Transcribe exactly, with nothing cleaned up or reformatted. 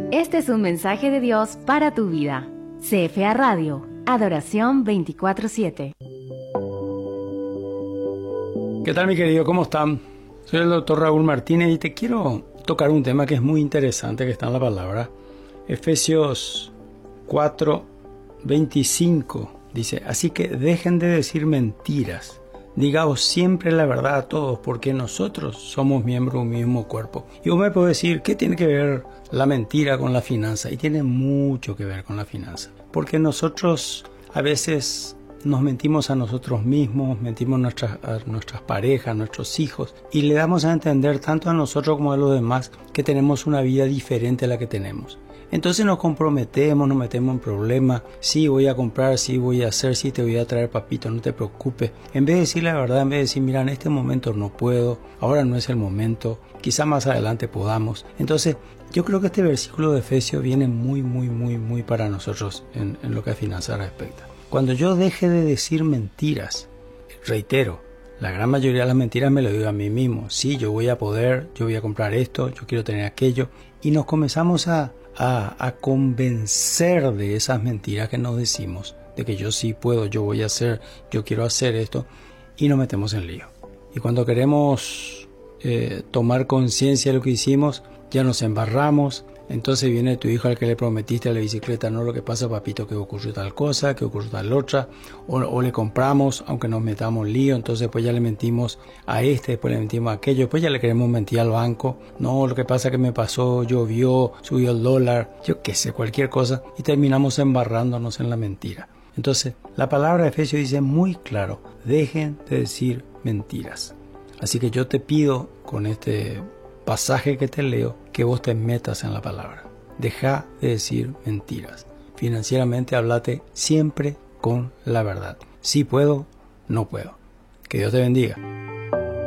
Este es un mensaje de Dios para tu vida. C F A Radio, Adoración veinticuatro siete. ¿Qué tal, mi querido? ¿Cómo están? Soy el doctor Raúl Martínez y te quiero tocar un tema que es muy interesante, que está en la palabra. Efesios cuatro veinticinco dice: así que dejen de decir mentiras, digaos siempre la verdad a todos, porque nosotros somos miembros de un mismo cuerpo. Y vos me podés decir, ¿qué tiene que ver la mentira con la finanza? Y tiene mucho que ver con la finanza, porque nosotros a veces nos mentimos a nosotros mismos, mentimos a nuestras, a nuestras parejas, a nuestros hijos, y le damos a entender tanto a nosotros como a los demás que tenemos una vida diferente a la que tenemos. Entonces nos comprometemos, nos metemos en problemas. Sí, voy a comprar, sí, voy a hacer, sí, te voy a traer, papito, no te preocupes. En vez de decir la verdad, en vez de decir, mira, en este momento no puedo, ahora no es el momento, quizá más adelante podamos. Entonces, yo creo que este versículo de Efesios viene muy, muy, muy, muy para nosotros en, en lo que a finanzas respecta. Cuando yo deje de decir mentiras, reitero, la gran mayoría de las mentiras me lo digo a mí mismo. Sí, yo voy a poder, yo voy a comprar esto, yo quiero tener aquello. Y nos comenzamos a A, a convencer de esas mentiras que nos decimos, de que yo sí puedo, yo voy a hacer, yo quiero hacer esto, y nos metemos en lío. Y cuando queremos eh, tomar conciencia de lo que hicimos, ya nos embarramos. Entonces viene tu hijo al que le prometiste a la bicicleta: no, lo que pasa, papito, que ocurrió tal cosa, que ocurrió tal otra, o, o le compramos aunque nos metamos en lío. Entonces pues ya le mentimos a este, después le mentimos a aquello, después ya le queremos mentir al banco: no, lo que pasa que me pasó, llovió, subió el dólar, yo qué sé, cualquier cosa, y terminamos embarrándonos en la mentira. Entonces la palabra de Efesios dice muy claro: dejen de decir mentiras. Así que yo te pido con este pasaje que te leo, que vos te metas en la palabra. Deja de decir mentiras. Financieramente, háblate siempre con la verdad. Si puedo, no puedo. Que Dios te bendiga.